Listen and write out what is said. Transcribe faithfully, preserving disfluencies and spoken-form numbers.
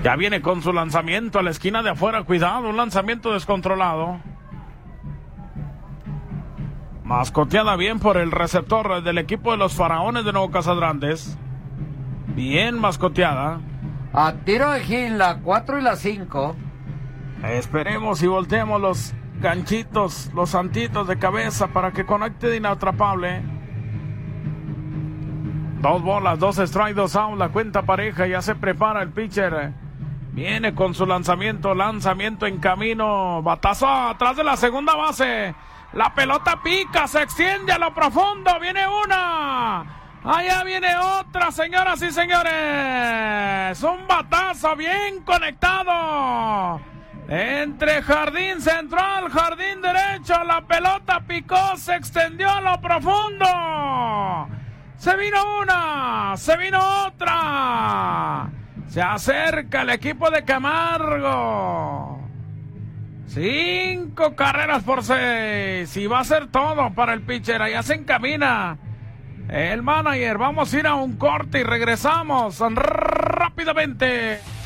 Ya viene con su lanzamiento a la esquina de afuera. Cuidado, un lanzamiento descontrolado. Mascoteada bien por el receptor del equipo de los Faraones de Nuevo Casas Grandes. Bien mascoteada. A tiro de Gil, la cuatro y la cinco. Esperemos y volteemos los ganchitos, los santitos de cabeza para que conecte de inatrapable. Dos bolas, dos strikes, dos out, la cuenta pareja. Ya se prepara el pitcher. Viene con su lanzamiento, lanzamiento en camino. Batazo atrás de la segunda base. La pelota pica, se extiende a lo profundo. Viene una. Allá viene otra, señoras y señores. Un batazo bien conectado. Entre jardín central, jardín derecho. La pelota picó, se extendió a lo profundo. Se vino una, se vino otra. Se acerca el equipo de Camargo. Cinco carreras por seis. Y va a ser todo para el pitcher. Allá se encamina el manager. Vamos a ir a un corte y regresamos rápidamente.